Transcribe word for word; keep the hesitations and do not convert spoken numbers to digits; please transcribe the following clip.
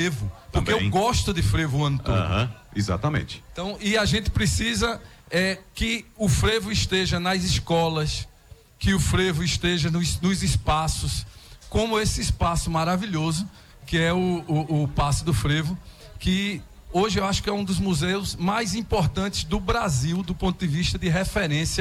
frevo, porque Também. eu gosto de frevo o ano todo. Uhum, exatamente. Então, e a gente precisa é, que o frevo esteja nas escolas, que o frevo esteja nos, nos espaços, como esse espaço maravilhoso, que é o, o, o Paço do Frevo, que hoje eu acho que é um dos museus mais importantes do Brasil, do ponto de vista de referência